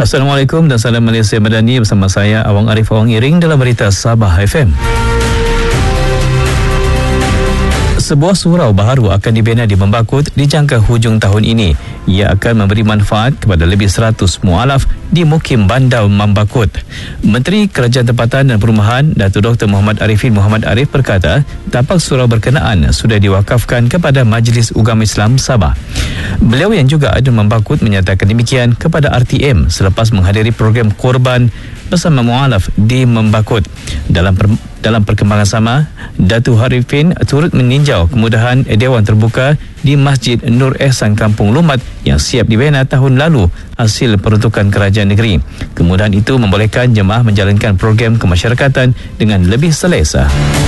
Assalamualaikum dan salam Malaysia Madani, bersama saya Awang Arif Awang Iring dalam berita Sabah FM. Sebuah surau baharu akan dibina di Membakut dijangka hujung tahun ini. Ia akan memberi manfaat kepada lebih 100 mualaf di Mukim Bandar Membakut. Menteri Kerajaan Tempatan dan Perumahan Datuk Dr. Muhammad Arifin Muhammad Arif berkata, tapak surau berkenaan sudah diwakafkan kepada Majlis Ugama Islam Sabah. Beliau yang juga ada Membakut menyatakan demikian kepada RTM selepas menghadiri program korban bersama mualaf di Membakut. Dalam perkembangan sama, Datuk Arifin turut meninjau kemudahan Dewan Terbuka di Masjid Nur Ehsan Kampung Lumat yang siap dibina tahun lalu hasil peruntukan kerajaan negeri. Kemudahan itu membolehkan jemaah menjalankan program kemasyarakatan dengan lebih selesa.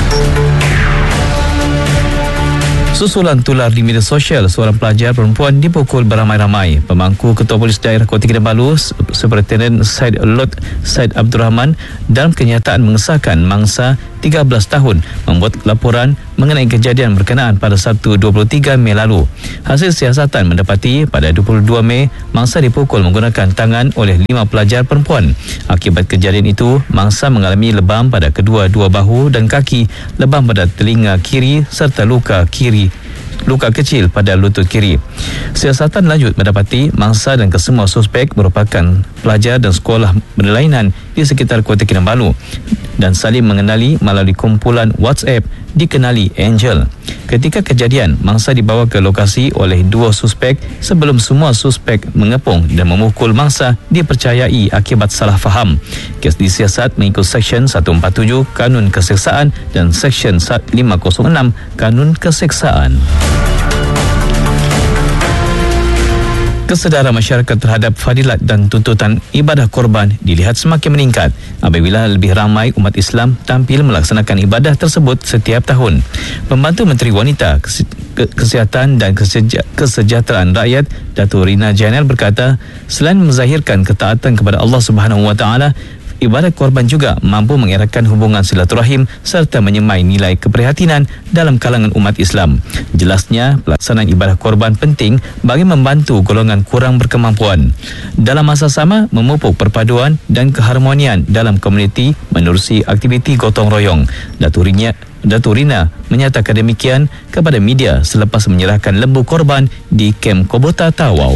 Susulan tular di media sosial, seorang pelajar perempuan dipukul beramai-ramai. Pemangku Ketua Polis Daerah Kota Kinabalu, Superintendent Said Lot Said Abdul Rahman, dalam kenyataan mengesahkan mangsa 13 tahun membuat laporan mengenai kejadian berkenaan pada Sabtu 23 Mei lalu. Hasil siasatan mendapati pada 22 Mei, mangsa dipukul menggunakan tangan oleh 5 pelajar perempuan. Akibat kejadian itu, mangsa mengalami lebam pada kedua-dua bahu dan kaki, lebam pada telinga kiri serta luka kecil pada lutut kiri. Siasatan lanjut mendapati mangsa dan kesemua suspek merupakan pelajar dan sekolah berlainan di sekitar Kota Kinabalu dan saling mengenali melalui kumpulan WhatsApp dikenali Angel. Ketika kejadian, mangsa dibawa ke lokasi oleh 2 suspek sebelum semua suspek mengepung dan memukul mangsa dipercayai akibat salah faham. Kes disiasat mengikut Seksyen 147 Kanun Keseksaan dan Seksyen 506 Kanun Keseksaan. Kesedaran masyarakat terhadap fadilat dan tuntutan ibadah korban dilihat semakin meningkat apabila lebih ramai umat Islam tampil melaksanakan ibadah tersebut setiap tahun. Pembantu Menteri Wanita, Kesihatan dan Kesejahteraan Rakyat Datuk Rina Jainal berkata, selain menzahirkan ketaatan kepada Allah Subhanahu Wa Taala, ibadat korban juga mampu mengeratkan hubungan silaturahim serta menyemai nilai keprihatinan dalam kalangan umat Islam. Jelasnya, pelaksanaan ibadah korban penting bagi membantu golongan kurang berkemampuan. Dalam masa sama, memupuk perpaduan dan keharmonian dalam komuniti menerusi aktiviti gotong royong. Datuk Rina menyatakan demikian kepada media selepas menyerahkan lembu korban di Kem Kobota Tawau.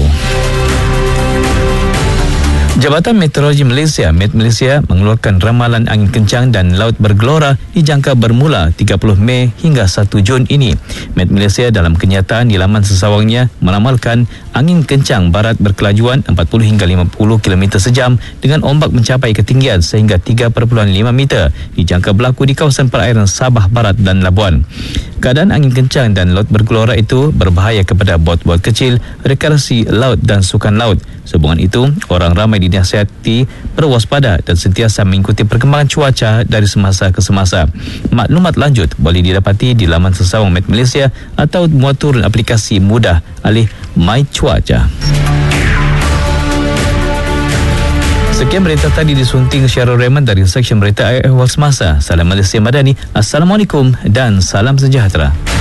Jabatan Meteorologi Malaysia, Met Malaysia, mengeluarkan ramalan angin kencang dan laut bergelora dijangka bermula 30 Mei hingga 1 Jun ini. Met Malaysia dalam kenyataan di laman sesawangnya meramalkan angin kencang barat berkelajuan 40 hingga 50 km sejam dengan ombak mencapai ketinggian sehingga 3.5 meter dijangka berlaku di kawasan perairan Sabah Barat dan Labuan. Keadaan angin kencang dan laut bergelora itu berbahaya kepada bot-bot kecil, rekreasi laut dan sukan laut. Sehubungan itu, orang ramai dinasihati berwaspada dan sentiasa mengikuti perkembangan cuaca dari semasa ke semasa. Maklumat lanjut boleh didapati di laman sesawang Met Malaysia atau muat turun aplikasi mudah alih My Cuaca. Sekian berita tadi disunting Syarul Rahman dari Seksyen Berita Awal Semasa. Salam Malaysia Madani. Assalamualaikum dan salam sejahtera.